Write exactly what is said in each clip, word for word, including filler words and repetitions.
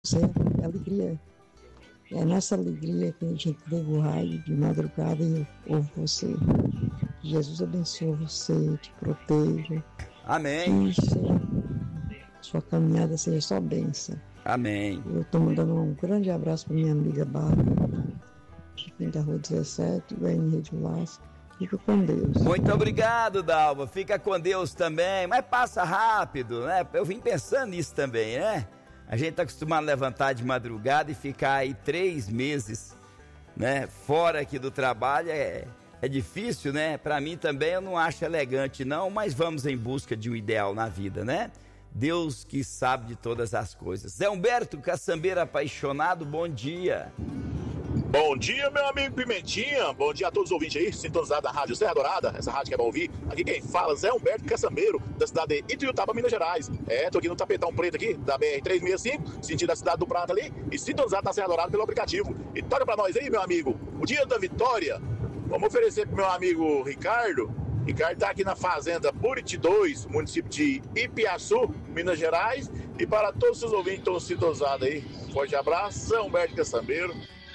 Você é alegria. É nessa alegria que a gente liga o rádio de madrugada e ouve você. Que Jesus abençoe você, te proteja. Amém. Que seja, sua caminhada seja só bênção. Amém. Eu estou mandando um grande abraço para minha amiga Bárbara, Chiquinho da Rua dezessete, vai em Rede Laço. Fica com Deus. Muito obrigado, Dalva. Fica com Deus também. Mas passa rápido, né? Eu vim pensando nisso também, né? A gente tá acostumado a levantar de madrugada e ficar aí três meses, né? Fora aqui do trabalho é, é difícil, né? Pra mim também eu não acho elegante não, mas vamos em busca de um ideal na vida, né? Deus que sabe de todas as coisas. Zé Humberto, caçambeiro apaixonado, bom dia. Bom dia, meu amigo Pimentinha. Bom dia a todos os ouvintes aí, sintonizados da Rádio Serra Dourada, essa rádio que é bom ouvir. Aqui quem fala, Zé Humberto Caçambeiro, da cidade de Ituiutaba, Minas Gerais. É, tô aqui no tapetão preto aqui, da B R trezentos e sessenta e cinco, sentido da cidade do Prata ali, e sintonizado na Serra Dourada pelo aplicativo. E toca pra nós aí, meu amigo, o dia da vitória. Vamos oferecer pro meu amigo Ricardo. Ricardo tá aqui na fazenda Buriti dois, município de Ipiaçu, Minas Gerais. E para todos os ouvintes que estão sintonizados aí, um forte abraço, Zé Humberto Caçambeiro.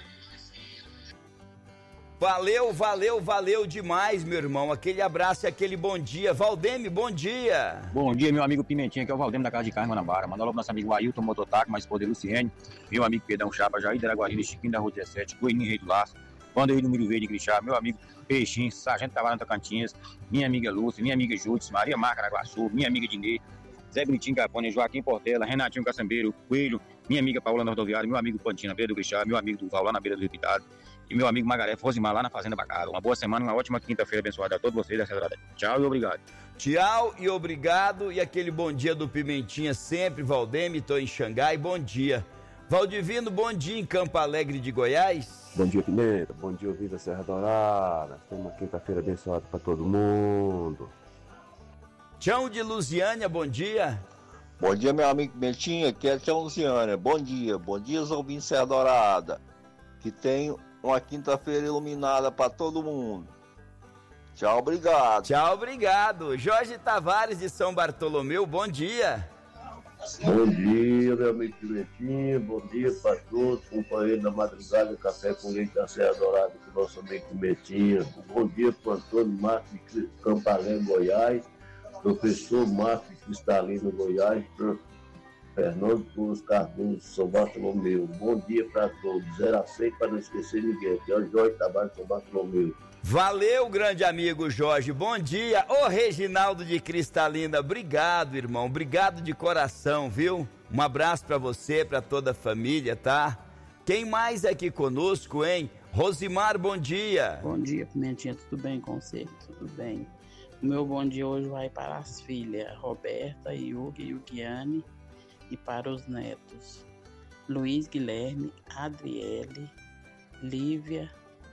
Valeu, valeu, valeu demais, meu irmão. Aquele abraço e aquele bom dia. Valdeme, bom dia. Bom dia, meu amigo Pimentinha, que é o Valdeme da Casa de Carne, Guanabara. Manda logo pro nosso amigo Ailton Mototaco, mais poder Luciene, meu amigo Pedrão Chapa, Jair da Araguari, Chiquinho da Rua dezessete, Goiânia, Rei do Laço, Wanderlei do Milho Verde, Crixá, meu amigo Peixinho, Sargento Tavares Tocantinhas, minha amiga Lúcia, minha amiga Júdice, Maria Marca Araguaçu, minha amiga Dinei, Zé Bonitinho Capone, Joaquim Portela, Renatinho Caçambeiro, Coelho, minha amiga Paula na rodoviária, meu amigo Pantina, Beira do Crixá, meu amigo Duval lá na beira do Rio Pitado, e meu amigo Magaré Rosimar lá na Fazenda Bacaro. Uma boa semana, uma ótima quinta-feira abençoada a todos vocês da Cidade. Tchau e obrigado. Tchau e obrigado. E aquele bom dia do Pimentinha sempre, Valdeme, tô em Xangai, bom dia. Valdivino, bom dia em Campo Alegre de Goiás. Bom dia, Pimenta. Bom dia, ouvido da Serra Dourada. Foi uma quinta-feira abençoada para todo mundo. Tchau de Lusiânia, bom dia. Bom dia, meu amigo Pimentinha, aqui é Tchau Luciânia. Bom dia, bom dia aos ouvintes Serra Dourada. Que tem uma quinta-feira iluminada para todo mundo. Tchau, obrigado. Tchau, obrigado. Jorge Tavares de São Bartolomeu, bom dia. Bom dia, meu amigo Pimentinho. Bom dia para todos, companheiros da madrugada, café com leite da Serra Dourada, com o nosso amigo Pimentinho. Bom dia para o Antônio Marcos de Campalém, Goiás. Professor Marcos de Cristalino, Goiás. Fernando Cruz Cardoso, São Bartolomeu. Bom dia para todos. zero a seis para não esquecer ninguém. Aqui é o Jorge Tavares de São Bartolomeu. Valeu, grande amigo Jorge. Bom dia. Ô Reginaldo de Cristalina, obrigado, irmão. Obrigado de coração, viu? Um abraço para você, para toda a família, tá? Quem mais aqui conosco, hein? Rosimar, bom dia. Bom dia, Pimentinha. Tudo bem com você? Tudo bem. O meu bom dia hoje vai para as filhas Roberta, Yugi e Yugiane. E para os netos Luiz Guilherme, Adriele, Lívia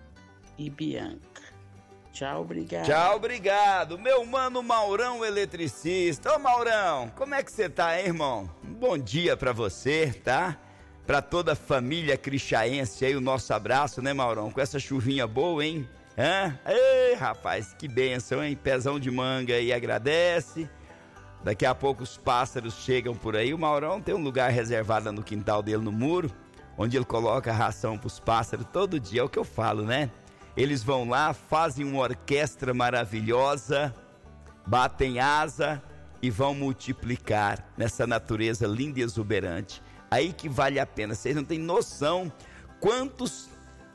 e Bianca. Tchau, obrigado. Tchau, obrigado. Meu mano Maurão, eletricista. Ô Maurão, como é que você tá, hein, irmão? Um bom dia pra você, tá? Pra toda a família crixaense aí, o nosso abraço, né, Maurão? Com essa chuvinha boa, hein? Hã? Ei, rapaz, que bênção, hein? Pezão de manga aí, agradece. Daqui a pouco os pássaros chegam por aí. O Maurão tem um lugar reservado no quintal dele, no muro, onde ele coloca a ração pros pássaros todo dia. É o que eu falo, né? Eles vão lá, fazem uma orquestra maravilhosa, batem asa e vão multiplicar nessa natureza linda e exuberante. Aí que vale a pena. Vocês não têm noção quantos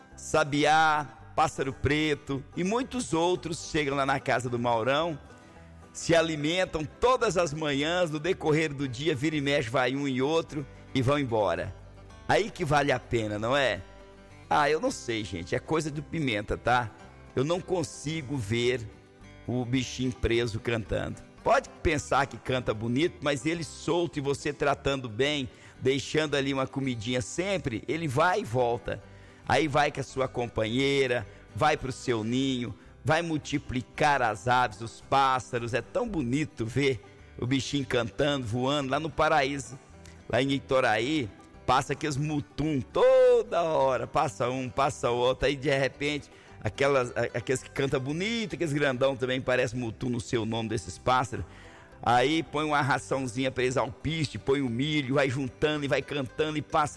sabiá, pássaro preto e muitos outros chegam lá na casa do Maurão, se alimentam todas as manhãs, no decorrer do dia, vira e mexe, vai um e outro e vão embora. Aí que vale a pena, não é? Ah, eu não sei, gente, é coisa do Pimenta, tá? Eu não consigo ver o bichinho preso cantando. Pode pensar que canta bonito, mas ele solto e você tratando bem, deixando ali uma comidinha sempre, ele vai e volta. Aí vai com a sua companheira, vai pro seu ninho, vai multiplicar as aves, os pássaros. É tão bonito ver o bichinho cantando, voando lá no paraíso. Lá em Itoraí, passa aqueles mutum toda hora, passa um, passa outro. Aí de repente, aquelas, aqueles que cantam bonito, aqueles grandão também parece mutum no seu nome desses pássaros. Aí põe uma raçãozinha para eles alpiste, põe o milho, vai juntando e vai cantando e passa